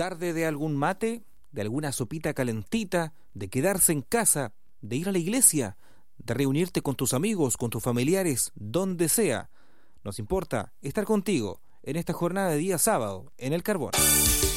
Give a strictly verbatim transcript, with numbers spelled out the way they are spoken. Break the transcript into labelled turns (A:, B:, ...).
A: tarde de algún mate, de alguna sopita calentita, de quedarse en casa, de ir a la iglesia, de reunirte con tus amigos, con tus familiares, donde sea. Nos importa estar contigo en esta jornada de día sábado en El Carbón.